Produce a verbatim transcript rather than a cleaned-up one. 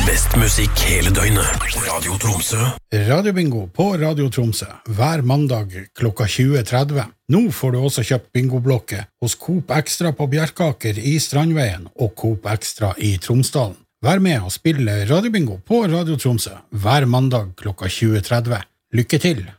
Best musikk hele døgnet. Radio Tromsø. Radiobingo på Radio Tromsø. Hver mandag klokka tjue tretti. Nå får du også kjøpt bingoblokke hos Coop Extra på Bjerkaker i Strandveien og Coop Extra i Tromsdalen. Vær med og spille radiobingo på Radio Tromsø hver mandag klokka tjue tretti. Lykke til!